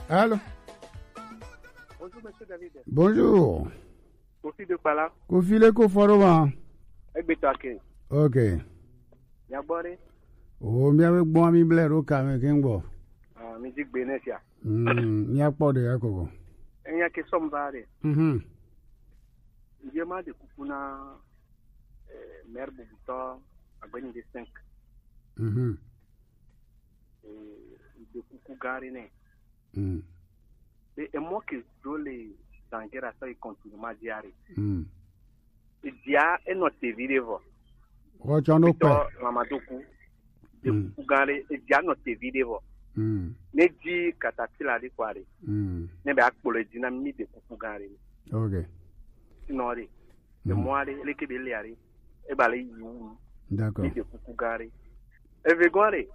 Allô? Bonjour, monsieur David. Bonjour. Kofi de Pala. Kofi le Koforoma. Egbetake. Ok. Yabore. Oh, mi avec bon ami Blair au Cameroun Kingbo. Musique Benesia. Mi a pas de Yakoko. Enya ke sombare. Yema de Kupuna maire Boubouta à Gagné de 5. De Kuku Garine. Et moi que je les d'Angera ça il continue ma diarrhée. Et dia et notre vidéo. Rochano pa. Mamadoku. De Kuku Garine et dia notre vidéo. Ne di Caterpillar de Kwari. Ne be akpolo dynamique de Kuku Garine. Ok. Sinori. De moi les kebeliari. E ba le yu. D'accord. De Kuku Garine. Evegore.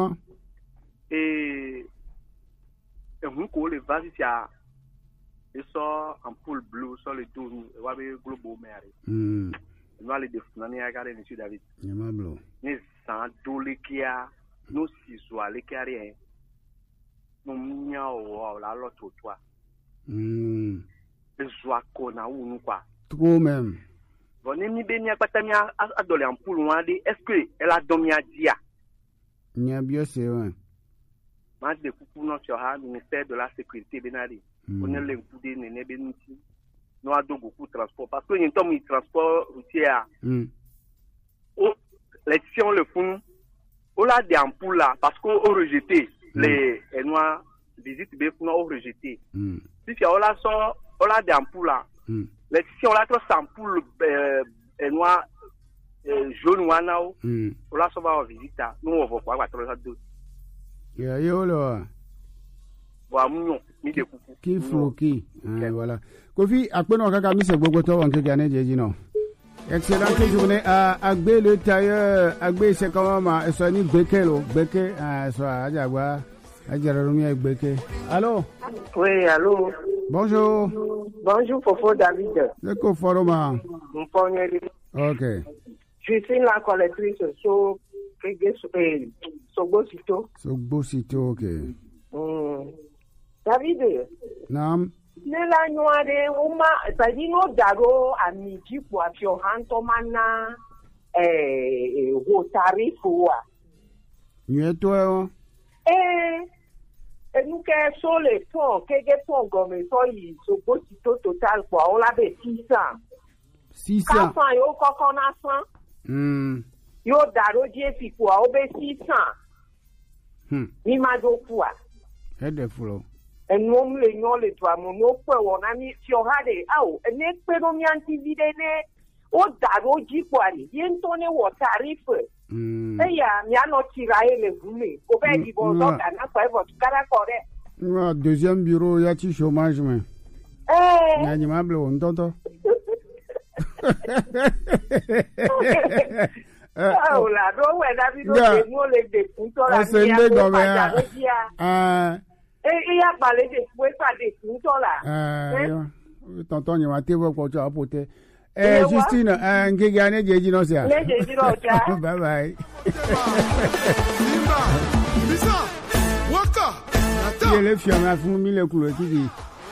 Et vous les vases et ça en poule bleu sur le dos et va be globo mère. Nous allons défendre regarder monsieur David. Yamablo. Ni sans dole kia nous si soit les carrières. Nous miao la l'autre toi. Joie kona ou nous quoi. Trop même. Bon ni benia patamia adole en poule wande est-ce que elle a dormi à dia? Nya bien c'est vrai. Mas de coucou non sur le ministère de la sécurité benali. On est l'incoudé néné benuti. Nous avons beaucoup de transport parce que nous avons un transport routier. Les si on le font, on a des ampoules là parce qu'on a rejeté les noirs visites bien pour nous rejeter. Si on a ça, on a des ampoules là. Les si on a trop ampoules noirs jaune ou anao, on a ça va visiter. Nous on va voir trois deux. Yo là. Qui floki. Voilà. Kofi, après nous kaka mi se gbogbo to won ke gane jeji no. Excellente journée à Agbe le tailleur. Agbe c'est comment ma so ni gbeke lo, gbeke so ajagba. Ajararumi gbeke. Allô? Oui, allô. Bonjour. Bonjour Fofo David. Le Koforoma. OK. Je suis la collectrice Sogbosito, OK. David. Nam. Nela nyuade uma sadino daro amiji kwa fiohanto mana ho tarifu wa. Nyeto enuke so le pon kege pon gomi so yi Sogbosito total kwa on la be 600. 600. Quand yo kokona 100. Yo daro JP kwa obe 600. Ni majokuwa. Hede fulo. Enom le nyon le twa mo no pe wona mi fi o hade awo ene pe no mi antivide ne o daro ji kwa ni yento ne wo tarif. Ya mi ano tira ele gume o be di bon so kana pa e votre kara kore. Wa deuxième bureau ya ti chômage mais. Ya ni mable on tonto. Oh la do we David o de mo le de punto la mi ya balé de fue pa de punto la tonton ni wa te wo ko jo apote Justine ngege ane jeji no sia le jeji no ja bye bye Lisa waka le fiona fún mi le kulo kiki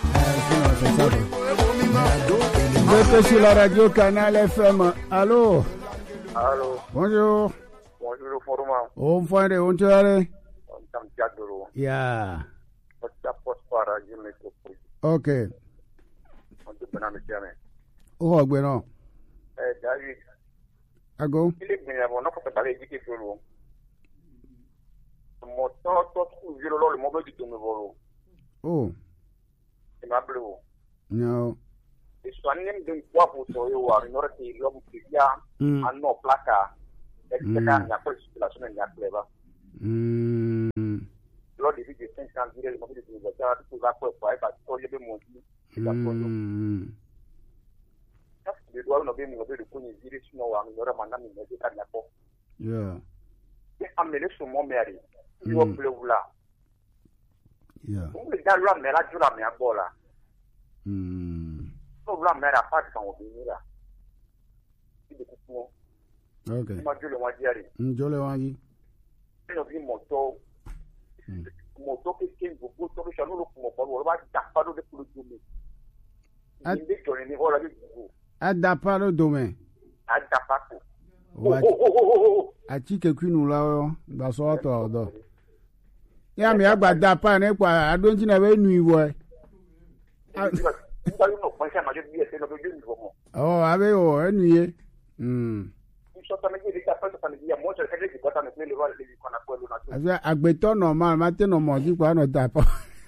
Vous êtes sur la radio Canal FM. Allô? Allô. Bonjour. Bonjour, le format. On fait des ontuare. On t'aime diadoro. Yeah. On t'apporte par radio métropole. Ok. On te donne un terrain. Oh, bueno. David. Ago. Il est bien avant, on peut parler d'éduquer sur l'eau. Mon temps, tout le mobile du tourne volo. Oh. C'est ma bleu. No. Et soigner d'un poids pour toi, ou à une heure qui est l'homme qui vient à nos placards. Et c'est quand il y a pas de circulation, il y a clèva. Lors des vidéos de 5 ans, il y a des mobiles utilisateurs, tout va pour faire, parce qu'il y a des mobiles. Les doigts n'ont pas mis de coups, ils disent, sinon, on aura maintenant une médecine à la porte. Yeah. Et amener sur mon mère, il va bleu là. Yeah. Vous les gars, mais là, tu l'as mis à bord là. Vous l'avez mis à part de son opinion là. Il est tout. Ok. Moi, je le vois dire. Je le vois dire. Il y a une moto. Moto qui est beaucoup de choses, nous le on va taper de pour le domaine. Adapa le domaine. Adapa. Ati ke kwinu la ba so to odo. Ya mi agba dapa ne kwa adonji na we nu iwo. Oh, abe o enuye. Asa agbeto normal mate no mo ji kwa no dapa.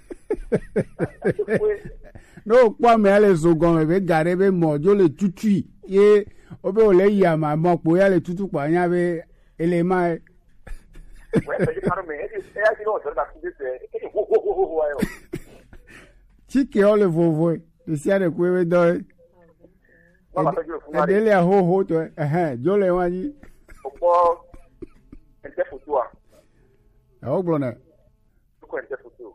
No kwa me ale so gon be gare be mo jo le tutu ye obe o le ya ma mo po ya le tutu pa yan be ele ma Chike ole vovo de sia de kwe do adele a ho to jo le wa ji opo ente futu a o gbona ko ente futu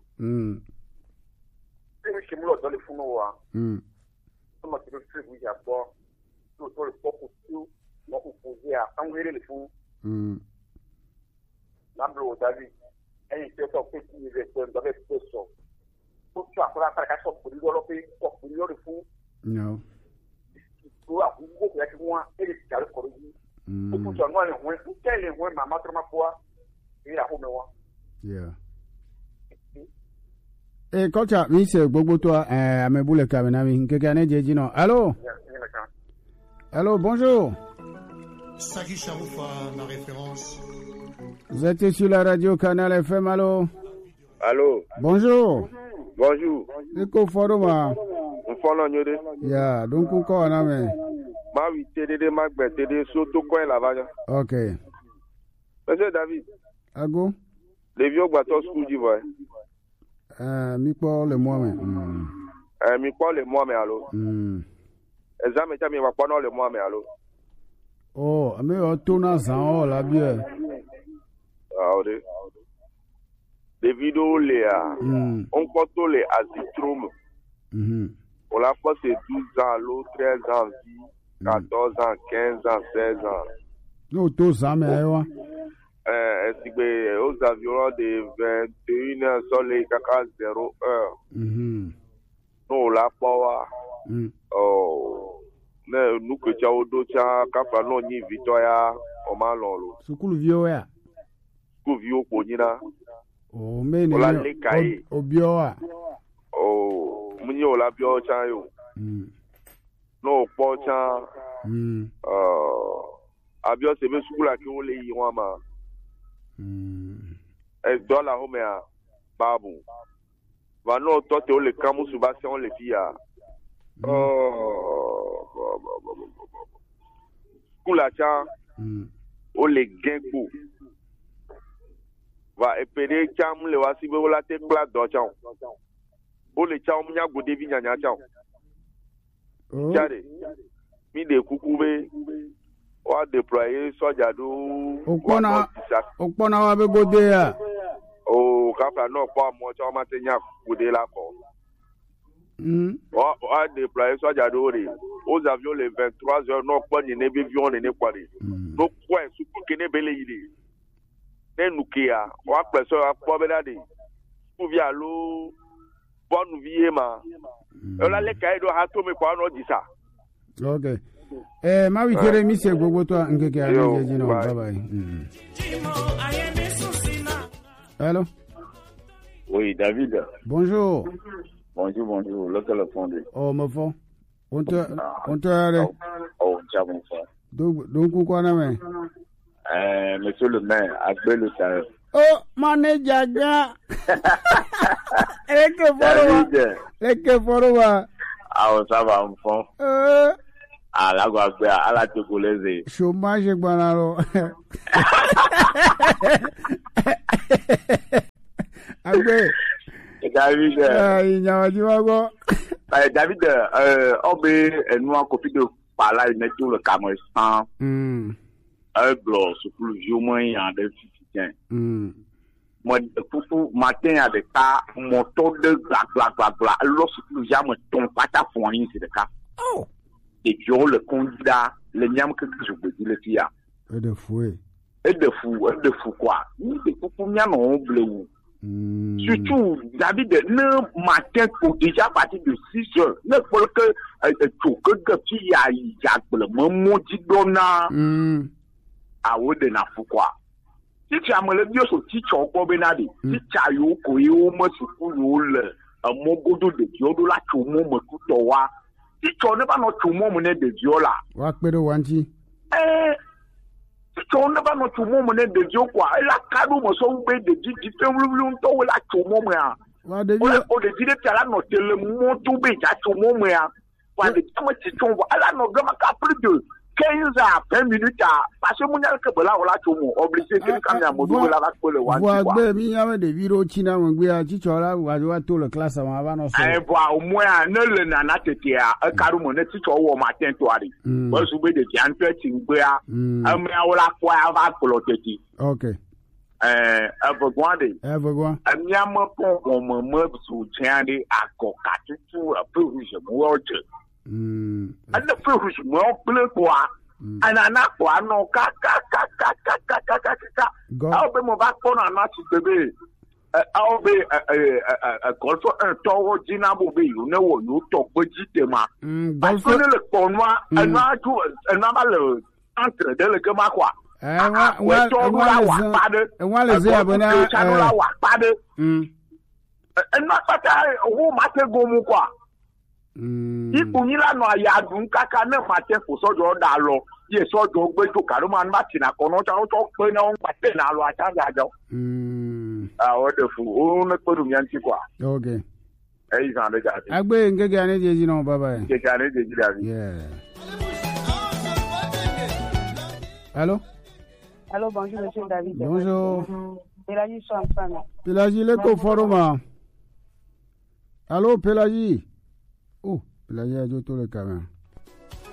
se mi lo do le funu wa so ma ti fi bu ya bo to le poku tu mo ku poser a angere le fun Lambro David, et il faut que tu me donnes des questions. Pour tu apprends à faire quelque chose pour le fou. Non. Tu as beaucoup de moi et les carrés corrigés. Pour tu as moi, quel est moi, ma maman, ma foi, et la moi. Yeah. Eh, kocha, mi se gbogbo to amebule kabenami nkeke ane jeji no. Allô? Allô, bonjour. Sagi Charoufa, ma référence. Vous êtes sur la radio Canal FM, allô? Allô? Bonjour. Bonjour. Eko foruma. Mfolo nyode. Ya, donc ko aname. Ma wi TDD magbe TDD soto coin la vaja. OK. Monsieur David. Ago? Les vieux gbato school du voy. Mi po le moi mais. Mi po le moi mais allô. Examen ta mi wa po no le moi mais allô. Oh, mais o tona san la bien. Ah, oui. Les vidéos, on compte les azithrome. On l'a fait, c'est 12 ans, l'autre 13 ans, 14 ans, 15 ans, 16 ans. Non, tout ça, mais est-ce que aux avions de 21h sur les 0 heures? Non, on l'a pas. Oh, nous que tu as au dos, tu as un non ni Victoria, on m'a l'enlou. Ce que le vieux est. Vieux Ponina. Oh, mais on l'a lécaillé. Au bio. Oh, Munio la bio chayo. No, pocha. Abio se me sukula ki o le yi wama. Dollar home ya babu. Va no tote o le kamu subasi on le fia. Oh. Sukula cha. O le genko. Va epere cham le wasi be wala te kla do cham o le cham nya go devi nya cham jare mi de kukube o deployer soja do okpona wa be gode ya o kafa no pa mo cha ma te nya gode la ko o deployer soja do re aux avions les 23 heures no pa ni ne be avion ne kware no kwa su ku kene bele yile Nukia, ou après ça, pour venir pour via l'eau, bonne vie, ma. On a les cahiers de Hato, mais quoi, on dit ça. Ok. Ma oui, Jérémy, c'est Gogo, toi, un kéké, bye bye. Allô? Oui, David. Bonjour. Bonjour, le téléphone. Oh, mon fond. On te arrête. Oh, tiens, mon frère. Donc, quoi, non, monsieur le maire, appelle le tailleur. Oh, manager, gars. Leke forwa. Ah, ça va, mon fond. Ah, la guagbé, à la togolaise. Chômage, banalo. Agbe. David. Il y a du wago. David, nous avons copie de parler, mais tout le Cameroun. Un bloc, c'est pour le vieux moyen de physicien. Moi, pour matin, avec ta moto de bla. Lorsque j'ai me tombe pas ta fournie, c'est le cas. Et puis, le candidat, le niam que je veux dire, le fia. Et de fou, quoi. Ni de fou, pour bien, on bleu. Surtout, David, ne matin pour déjà partir de 6 heures. Ne faut que tu y a le moment dit donna. Ah, ouais, de na quoi. Si tu as me bien sur Ticho Benadi, si tu as eu Koyo, moi, sur Koul, un mogodo de Diodo la Chumo, me coutoa. Si tu n'as pas notre monnaie de Diola. What better wanti? Si tu n'as pas notre monnaie de Dio, quoi. Et la cadeau me sont bé de Dio, tu fais un la Chumo, moi. What the Dieu? On dit que la note le monto bé, ya Chumo, moi. Voilà, tu tombes. Elle n'a pas plus de 15 à 20 minutes parce que mon que là on l'a tout obligé que quand il module là pour le one voilà mais il y a des vidéos china on gbe a chicho là wa to le classe avant non so voilà au moins ne le nana tete a karu mo ne chicho wo matin to ari bo su be de tian pe tingbe a me awla kwa ava ko tete okay evergwan amia mo pon mo su tiande akoka tutu a peu rouge mo oje and the first more blue qua and an aqua no ka. I'll be more back on a match baby. I'll be a call for a tower Gina will be, you know, you talk with Gitema. But for the Conwa and not to another answer, Delicate Macqua. And one is there, but and not that I who matter go mukwa. Ipunila no ayadun kaka na mate ko sojo da lo ye sojo gbe to karo man mati na kono cha o to pe na on pate na lo acha gajo wonderful o na ko dum yanti kwa okay izan de gati agbe ngege ane jeji no baba ngege ane jeji da yeah allô bonjour monsieur David. Bonjour Pélagie sont en train. Pélagie le ko foruma. Allô Pélagie. Oh, Pélagie a tout le camin.